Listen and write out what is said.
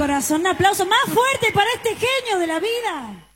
corazón. Un aplauso más fuerte para este genio de la vida.